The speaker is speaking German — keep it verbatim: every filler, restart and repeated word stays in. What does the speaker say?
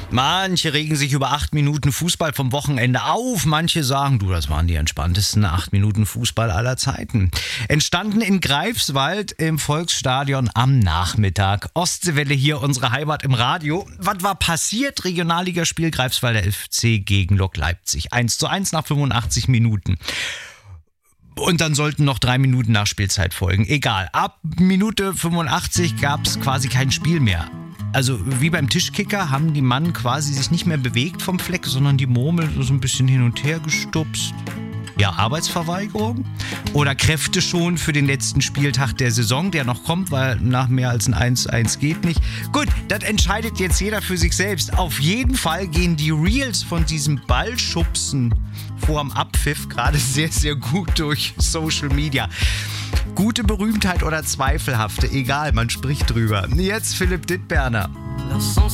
Manche regen sich über acht Minuten Fußball vom Wochenende auf. Manche sagen, du, das waren die entspanntesten acht Minuten Fußball aller Zeiten. Entstanden in Greifswald im Volksstadion am Nachmittag. Ostseewelle hier, unsere Heimat im Radio. Was war passiert? Regionalligaspiel Greifswalder F C gegen Lok Leipzig. eins zu eins nach fünfundachtzig Minuten. Und dann sollten noch drei Minuten Nachspielzeit folgen. Egal, ab Minute fünfundachtzig gab es quasi kein Spiel mehr. Also wie beim Tischkicker haben die Mann quasi sich nicht mehr bewegt vom Fleck, sondern die Murmel so ein bisschen hin und her gestupst. Ja, Arbeitsverweigerung oder Kräfte schon für den letzten Spieltag der Saison, der noch kommt, weil nach mehr als ein eins zu eins geht nicht. Gut, das entscheidet jetzt jeder für sich selbst. Auf jeden Fall gehen die Reels von diesem Ballschubsen vorm Abpfiff gerade sehr, sehr gut durch Social Media. Gute Berühmtheit oder zweifelhafte, egal, man spricht drüber. Jetzt Philipp Dittberner.